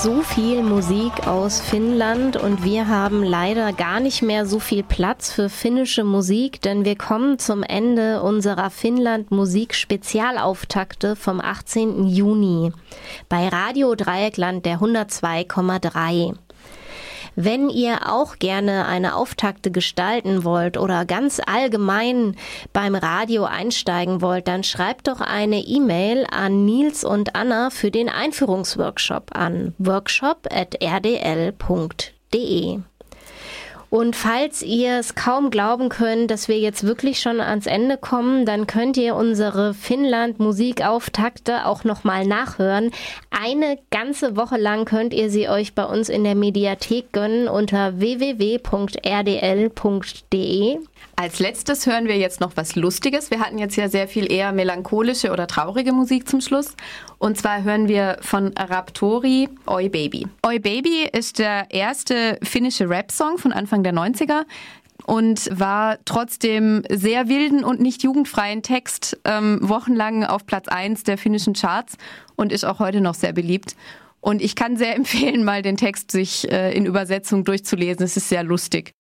so viel Musik aus Finnland und wir haben leider gar nicht mehr so viel Platz für finnische Musik, denn wir kommen zum Ende unserer Finnland-Musik-Spezialauftakte vom 18. Juni bei Radio Dreieckland der 102,3. Wenn ihr auch gerne eine Auftakte gestalten wollt oder ganz allgemein beim Radio einsteigen wollt, dann schreibt doch eine E-Mail an Nils und Anna für den Einführungsworkshop an workshop@rdl.de. Und falls ihr es kaum glauben könnt, dass wir jetzt wirklich schon ans Ende kommen, dann könnt ihr unsere Finnland-Musikauftakte auch nochmal nachhören. Eine ganze Woche lang könnt ihr sie euch bei uns in der Mediathek gönnen unter www.rdl.de. Als letztes hören wir jetzt noch was Lustiges. Wir hatten jetzt ja sehr viel eher melancholische oder traurige Musik zum Schluss. Und zwar hören wir von Raptori Oi Baby. Oi Baby ist der erste finnische Rap-Song von Anfang der 90er und war trotzdem sehr wilden und nicht jugendfreien Text wochenlang auf Platz 1 der finnischen Charts und ist auch heute noch sehr beliebt. Und ich kann sehr empfehlen, mal den Text sich in Übersetzung durchzulesen. Es ist sehr lustig.